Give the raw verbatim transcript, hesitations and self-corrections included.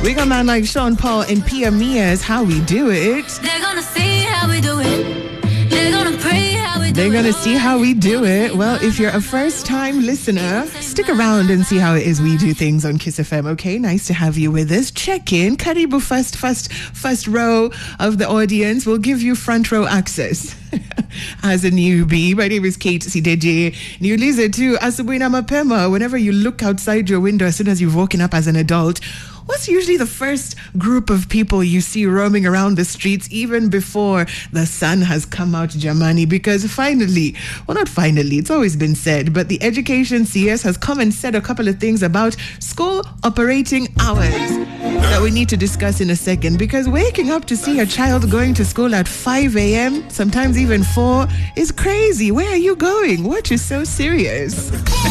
We got man like Sean Paul and Pia Mia's How We Do It. They're gonna see how we do it. They're gonna pray how we do They're it. gonna see how we do it. Well, if you're a first-time listener, stick around and see how it is we do things on Kiss F M, okay? Nice to have you with us. Check in. Karibu first, first, first row of the audience. We'll give you front row access as a newbie. My name is Kate Sideje. Niulize too. Asubuhi na mapema. Whenever you look outside your window, as soon as you've woken up as an adult, what's usually the first group of people you see roaming around the streets even before the sun has come out, Jamani? Because finally, well, not finally, it's always been said, but the Education C S has come and said a couple of things about school operating hours that we need to discuss in a second. Because waking up to see a child going to school at five a.m., sometimes even four, is crazy. Where are you going? What is so serious?